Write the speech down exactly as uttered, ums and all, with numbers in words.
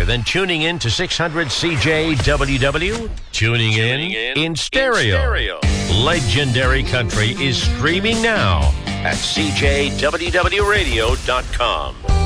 better than tuning in to six hundred C J W W? Tuning, tuning in, in in stereo. stereo. Legendary Country is streaming now at C J W W radio dot com.